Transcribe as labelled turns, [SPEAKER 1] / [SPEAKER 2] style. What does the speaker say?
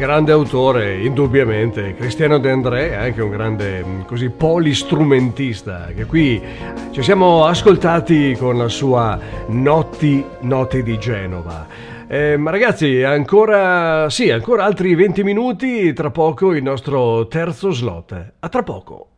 [SPEAKER 1] grande autore, indubbiamente, Cristiano De André, anche un grande così polistrumentista, che qui ci siamo ascoltati con la sua Notti di Genova. Ma ragazzi, ancora altri 20 minuti, tra poco il nostro terzo slot. A tra poco.